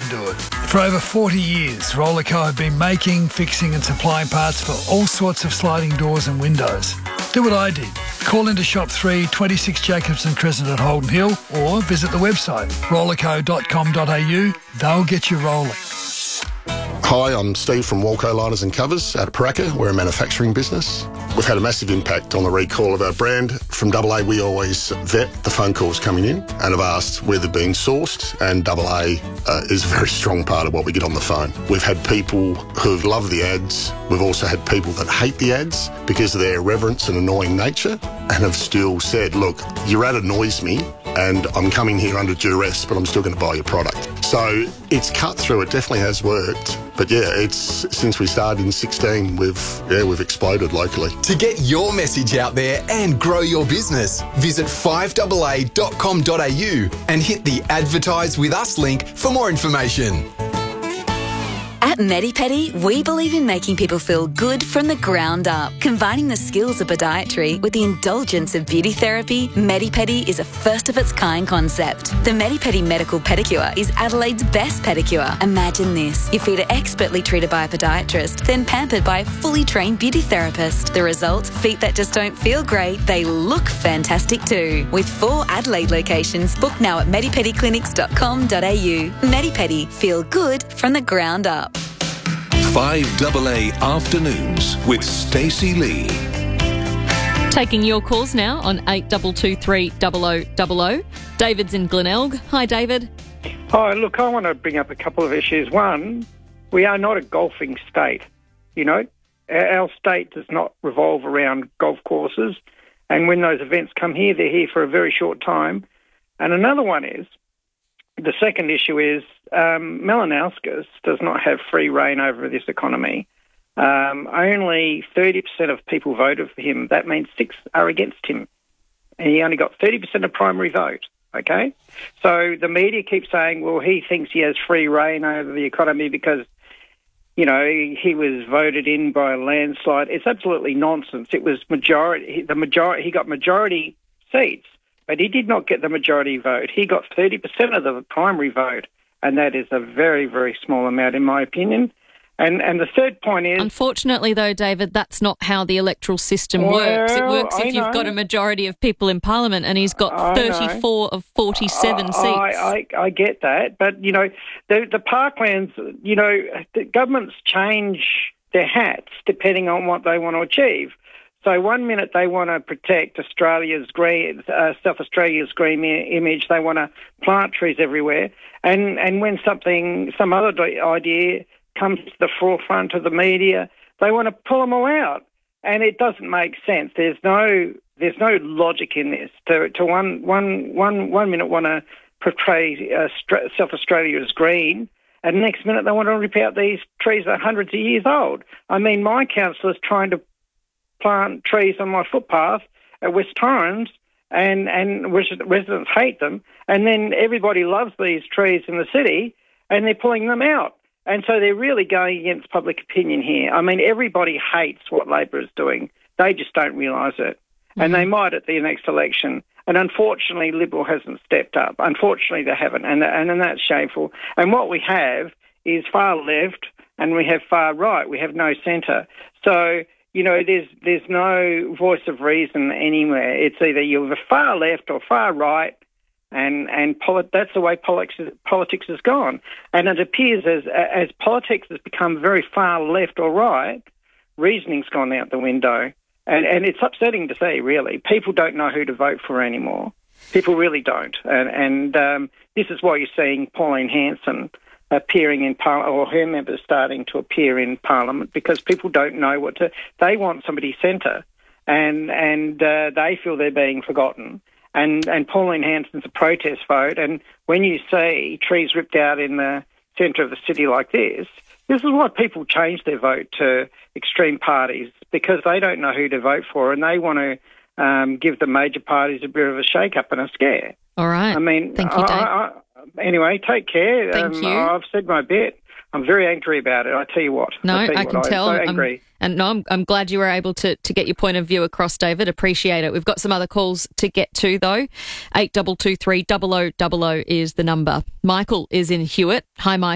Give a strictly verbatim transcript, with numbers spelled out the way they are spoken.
can do it. For over forty years, Rollerco have been making, fixing and supplying parts for all sorts of sliding doors and windows. Do what I did. Call into Shop three, twenty-six Jacobson Crescent at Holden Hill, or visit the website rollerco dot com dot a u. They'll get you rolling. Hi, I'm Steve from Walco Liners and Covers at Paraka. We're a manufacturing business. We've had a massive impact on the recall of our brand. From Double A, we always vet the phone calls coming in and have asked where they're being sourced, and Double A uh, is a very strong part of what we get on the phone. We've had people who've loved the ads. We've also had people that hate the ads because of their irreverence and annoying nature, and have still said, look, your ad annoys me and I'm coming here under duress, but I'm still going to buy your product. So it's cut through. It definitely has worked. But yeah, it's since we started in sixteen, we've yeah we've exploded locally. To get your message out there and grow your business, visit five A A dot com dot a u and hit the Advertise with Us link for more information. At MediPedi, we believe in making people feel good from the ground up. Combining the skills of podiatry with the indulgence of beauty therapy, MediPedi is a first-of-its-kind concept. The MediPedi Medical Pedicure is Adelaide's best pedicure. Imagine this. Your feet are expertly treated by a podiatrist, then pampered by a fully trained beauty therapist. The result? Feet that just don't feel great, they look fantastic too. With four Adelaide locations, book now at medipedi clinics dot com dot a u. MediPedi, feel good from the ground up. five A A Afternoons with Stacey Lee. Taking your calls now on eight two two three zero zero zero zero. David's in Glenelg. Hi, David. Hi, look, I want to bring up a couple of issues. One, we are not a golfing state. You know, our state does not revolve around golf courses, and when those events come here, they're here for a very short time. And another one is, the second issue is um, Malinauskas does not have free rein over this economy. Um, only thirty percent of people voted for him. That means six are against him. And he only got thirty percent of primary vote, okay? So the media keeps saying, well, he thinks he has free rein over the economy because, you know, he was voted in by a landslide. It's absolutely nonsense. It was majority, the majority, he got majority seats, but he did not get the majority vote. He got thirty percent of the primary vote, and that is a very, very small amount in my opinion. And and the third point is... Unfortunately, though, David, that's not how the electoral system well, works. It works if I you've know. got a majority of people in Parliament, and he's got I thirty-four know. of forty-seven I, seats. I, I, I get that, but, you know, the, the parklands, you know, the governments change their hats depending on what they want to achieve. So one minute they want to protect Australia's green, uh, South Australia's green I- image. They want to plant trees everywhere. And, and when something, some other d- idea comes to the forefront of the media, they want to pull them all out. And it doesn't make sense. There's no there's no logic in this. To, to one, one, one, one minute want to portray uh, South Australia as green, and the next minute they want to rip out these trees that are hundreds of years old. I mean, my council is trying to plant trees on my footpath at West Torrens, and, and residents hate them, and then everybody loves these trees in the city, and they're pulling them out. And so they're really going against public opinion here. I mean, everybody hates what Labor is doing. They just don't realise it. Mm-hmm. And they might at the next election. And unfortunately, Liberal hasn't stepped up. Unfortunately, they haven't. And, and, and that's shameful. And what we have is far left and we have far right. We have no centre. So, you know, there's there's no voice of reason anywhere. It's either you're the far left or far right. And and polit- that's the way politics is, politics has gone. And it appears as as politics has become very far left or right, reasoning's gone out the window. And and it's upsetting to see, really. People don't know who to vote for anymore. People really don't. And and um, this is why you're seeing Pauline Hanson appearing in Parliament, or her members starting to appear in Parliament, because people don't know what to... They want somebody centre, and, and uh, they feel they're being forgotten. And, and Pauline Hanson's a protest vote. And when you see trees ripped out in the centre of the city like this, this is why people change their vote to extreme parties, because they don't know who to vote for, and they want to um, give the major parties a bit of a shake-up and a scare. All right. I mean, Thank you, Dave. I, I, anyway, take care. Thank um, you. I've said my bit. I'm very angry about it. I tell you what. No, I, tell you I what, can tell. I'm so I'm- angry. And no, I'm, I'm glad you were able to, to get your point of view across, David. Appreciate it. We've got some other calls to get to, though. eight two two three zero zero zero zero is the number. Michael is in Hewitt. Hi, Michael.